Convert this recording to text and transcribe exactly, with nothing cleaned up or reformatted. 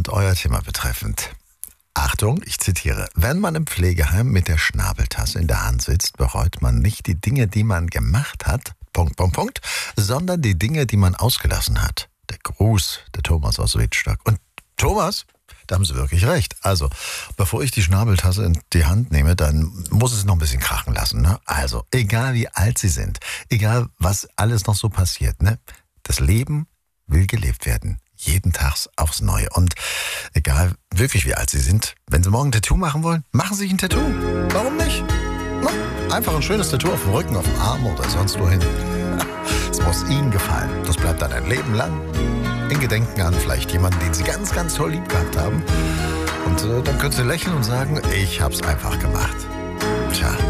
und euer Thema betreffend. Achtung, ich zitiere. Wenn man im Pflegeheim mit der Schnabeltasse in der Hand sitzt, bereut man nicht die Dinge, die man gemacht hat, Punkt, Punkt, Punkt, sondern die Dinge, die man ausgelassen hat. Der Gruß, der Thomas aus Wittstock. Und Thomas, da haben Sie wirklich recht. Also, bevor ich die Schnabeltasse in die Hand nehme, dann muss es noch ein bisschen krachen lassen. Ne? Also, egal wie alt Sie sind, egal was alles noch so passiert, ne? Das Leben will gelebt werden. Jeden Tag aufs Neue. Und egal wirklich wie alt Sie sind, wenn Sie morgen ein Tattoo machen wollen, machen Sie sich ein Tattoo. Warum nicht? Na, einfach ein schönes Tattoo auf dem Rücken, auf dem Arm oder sonst wohin. Es muss Ihnen gefallen. Das bleibt dann ein Leben lang. In Gedenken an vielleicht jemanden, den Sie ganz, ganz toll lieb gehabt haben. Und äh, dann können Sie lächeln und sagen, ich hab's einfach gemacht. Tja.